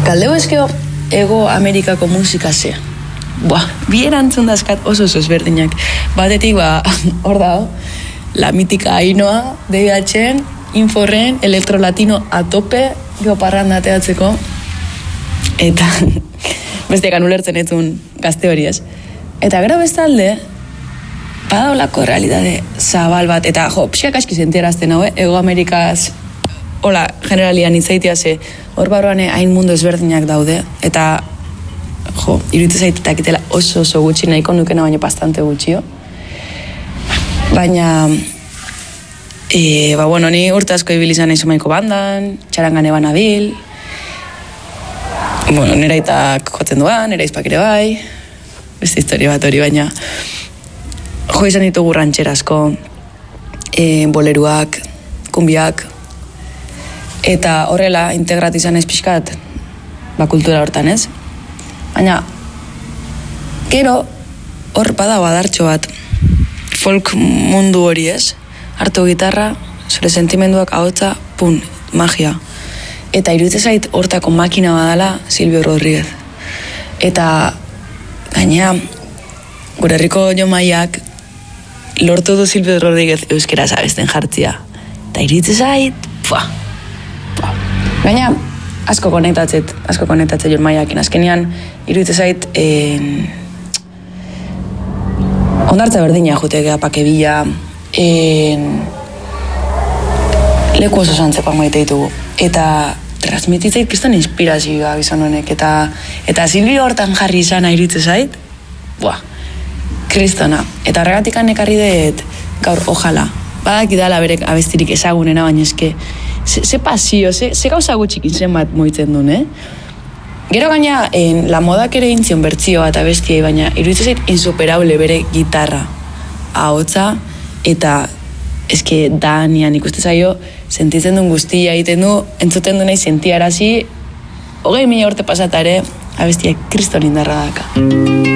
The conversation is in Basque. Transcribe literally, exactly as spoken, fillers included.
Galdeu ezkeo Ego Amerikako musika ze. Buah, bi erantzun dazkat oso oso ezberdinak. Batetik, ba, hor dago, la mítica Ainoa, D B H-en, Inforren, elektrolatino a tope, geoparranda ateatzeko, eta bestekan ulertzen etzun gazte hori ez. Eta gero bestalde, badaolako realidade zabal bat, eta jo, pixkak aski sentierazten hau, eh? Ego Amerikaz, hola, generalian itzaitia ze, hor barroan hain mundu ezberdinak daude, eta jo, iruditzen zaitetak oso oso gutxi, nahiko nukena baina bastante gutxio. Baina, e, ba, bueno, ni urte asko ibili izan nahi Zumaiko bandan, txarangan eban abil, bueno, nera itak jotzen duan, nera izpak ere bai, beste historia bat hori, baina jo izan ditugu rantxera asko, e, boleruak, kumbiak, eta horrela integrat izan ez pixkat, ba, kultura hortan ez. Baina, gero, hor bada badartxo bat, folk mundu hori ez, hartu gitarra, zure sentimenduak ahotza, pun, magia. Eta iruditzen zait hortako makina badala Silvio Rodríguez. Eta, gaina, gure herriko Jomaiak lortu du Silvio Rodríguez euskera zabesten jartzia. Eta iruditzen zait, pua, pua. Gaina, asko konektatzet, asko konektatzet Jomaiakin. Azkenean, iruditzen zait, en... ondartza berdina jutegea pakebila, en... leku oso zantzekoak maite ditugu. Eta transmititzait kriston inspirazioa bizan honek. Eta, eta Silvio hortan jarri izana iruditzen zait, buah, kristona. Eta horregatik ekarri dut gaur, ojala. Badak idala berek abestirik ezagunena, baina eske, ze, ze pasio, ze, ze gauza gutxikin zenbat moitzen duen, eh? Gero gaina, en, la modak ere intzion bertzioa eta bestiai, baina iruditzen zait insuperable bere gitarra, ahotza, eta eske Danian ikuste zaio, sentitzen duen guztia egiten du, entzuten du nahi sentiarazi, hogei mila urte pasatare, abestiak kriston indarra daka.